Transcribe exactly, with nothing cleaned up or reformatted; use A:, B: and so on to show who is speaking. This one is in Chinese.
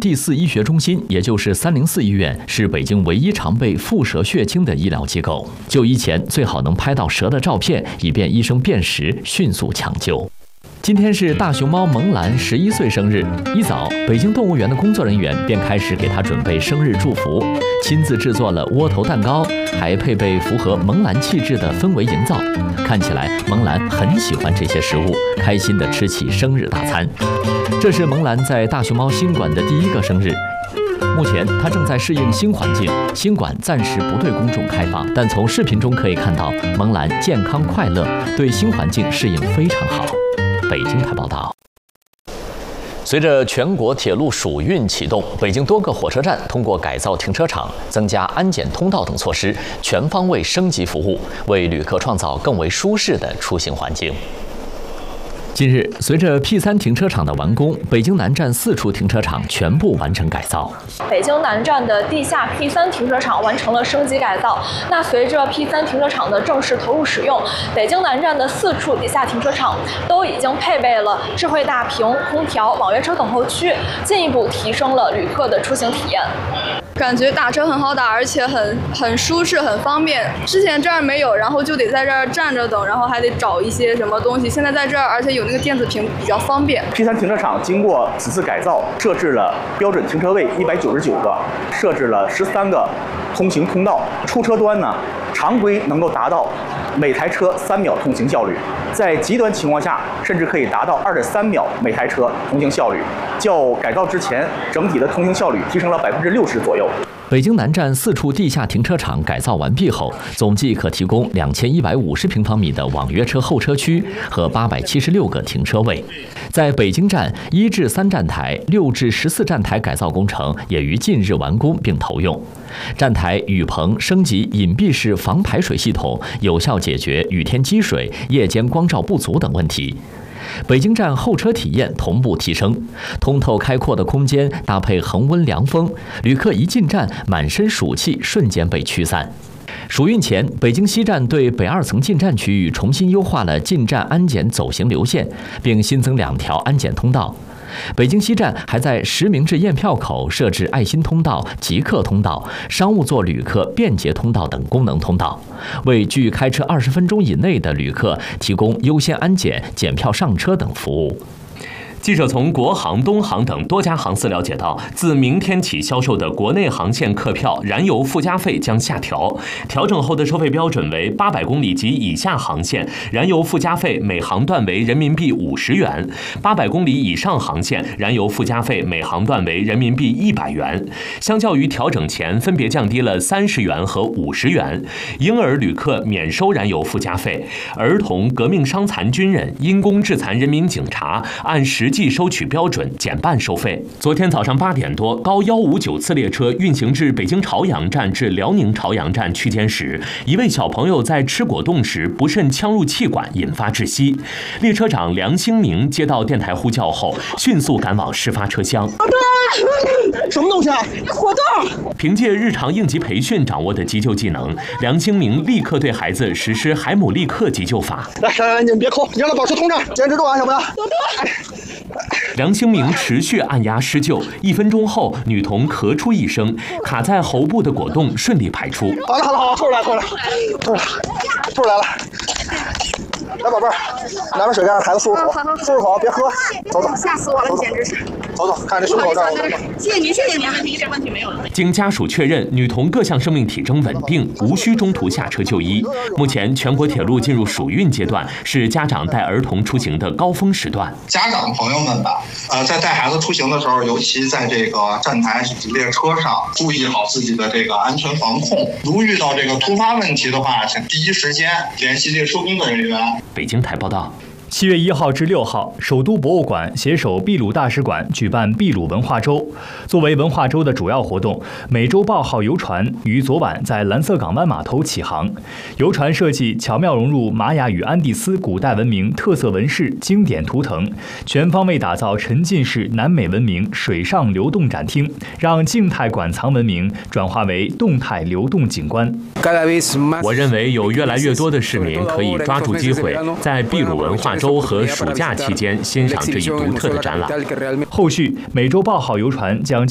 A: 第四医学中心，也就是三零四医院，是北京唯一常备腹蛇血清的医疗机构。就医前最好能拍到蛇的照片，以便医生辨识，迅速抢救。今天是大熊猫萌兰十一岁生日，一早，北京动物园的工作人员便开始给她准备生日祝福，亲自制作了窝头蛋糕，还配备符合萌兰气质的氛围营造。看起来萌兰很喜欢这些食物，开心地吃起生日大餐。这是萌兰在大熊猫新馆的第一个生日。目前，它正在适应新环境，新馆暂时不对公众开放，但从视频中可以看到，萌兰健康快乐，对新环境适应非常好。北京台报道。随着全国铁路暑运启动，北京多个火车站通过改造停车场、增加安检通道等措施，全方位升级服务，为旅客创造更为舒适的出行环境。近日，随着 P 三 停车场的完工，北京南站四处停车场全部完成改造。
B: 北京南站的地下 P 三 停车场完成了升级改造。那随着 P 三 停车场的正式投入使用，北京南站的四处地下停车场都已经配备了智慧大屏、空调、网约车等候区，进一步提升了旅客的出行体验。
C: 感觉打车很好打，而且很很舒适、很方便。之前这儿没有，然后就得在这儿站着等，然后还得找一些什么东西。现在在这儿，而且有那个电子屏，比较方便。
D: P 三 停车场经过此次改造，设置了标准停车位一百九十九个，设置了十三个通行通道。出车端呢，常规能够达到每台车三秒通行效率，在极端情况下，甚至可以达到二点三秒每台车通行效率，较改造之前整体的通行效率提升了百分之六十左右。
A: 北京南站四处地下停车场改造完毕后，总计可提供两千一百五十平方米的网约车候车区和八百七十六个停车位。在北京站一至三站台、六至十四站台改造工程也于近日完工并投用。站台雨棚升级隐蔽式防排水系统，有效解决雨天积水、夜间光照不足等问题。北京站候车体验同步提升，通透开阔的空间搭配恒温凉风，旅客一进站，满身暑气瞬间被驱散。暑运前，北京西站对北二层进站区域重新优化了进站安检走行流线，并新增两条安检通道。北京西站还在实名制验票口设置爱心通道、极客通道、商务座旅客便捷通道等功能通道，为距开车二十分钟以内的旅客提供优先安检、检票上车等服务。
E: 记者从国航、东航等多家航司了解到，自明天起销售的国内航线客票燃油附加费将下调，调整后的收费标准为八百公里及以下航线，燃油附加费每航段为人民币五十元；八百公里以上航线，燃油附加费每航段为人民币一百元。相较于调整前，分别降低了三十元和五十元。婴儿旅客免收燃油附加费，儿童、革命伤残军人、因公致残人民警察按实际收取标准减半收费。昨天早上八点多，高一五九次列车运行至北京朝阳站至辽宁朝阳站区间时，一位小朋友在吃果冻时不慎呛入气管，引发窒息。列车长梁兴明接到电台呼叫后，迅速赶往事发车厢。
F: 什么东西啊？果冻！
E: 凭借日常应急培训掌握的急救技能，梁兴明立刻对孩子实施海姆立克急救法。
F: 来，来来，你别抠，你让他保持通畅，坚持住啊，小朋友。
E: 梁兴明持续按压施救，一分钟后，女童咳出一声，卡在喉部的果冻顺利排出。
F: 好了好了好了，吐出来吐出来，吐出来，吐出来了。来，宝贝儿，拿点水给孩子漱漱口，漱漱口，别喝。走走，
C: 吓死我了，简直是。
F: 走走，看这胸口这儿。
C: 谢谢您，谢谢您。
G: 问题这问题没有了。
E: 经家属确认，女童各项生命体征稳定，无需中途下车就医。目前，全国铁路进入暑运阶段，是家长带儿童出行的高峰时段。
H: 家长朋友们吧，呃，在带孩子出行的时候，尤其在这个站台以及列车上，注意好自己的这个安全防控。如遇到这个突发问题的话，请第一时间联系列车工作人员。
E: 北京台报道。
I: 七月一号至六号，首都博物馆携手秘鲁大使馆举办秘鲁文化周。作为文化周的主要活动，美洲豹号游船于昨晚在蓝色港湾码头启航。游船设计巧妙融入玛雅与安第斯古代文明特色纹饰、经典图腾，全方位打造沉浸式南美文明水上流动展厅，让静态馆藏文明转化为动态流动景观。
E: 我认为有越来越多的市民可以抓住机会，在秘鲁文化周和暑假期间欣赏这一独特的展览。
I: 后续，美洲豹号游船将